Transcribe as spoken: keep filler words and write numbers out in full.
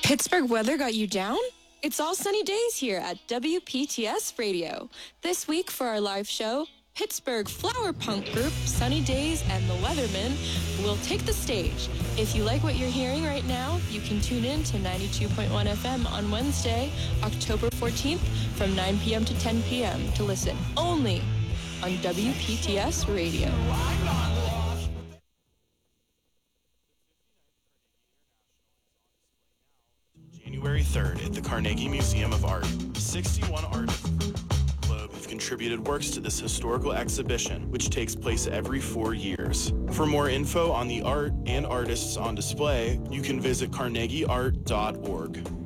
Pittsburgh weather got you down? It's all sunny days here at W P T S Radio. This week for our live show, Pittsburgh flower punk group Sunny Days and the Weathermen will take the stage. If you like what you're hearing right now, you can tune in to ninety-two point one F M on Wednesday, October fourteenth from nine p.m. to ten p.m. to listen only on W P T S Radio. January third at the Carnegie Museum of Art. sixty-one artists globe have contributed works to this historical exhibition, which takes place every four years. For more info on the art and artists on display, you can visit carnegie art dot org.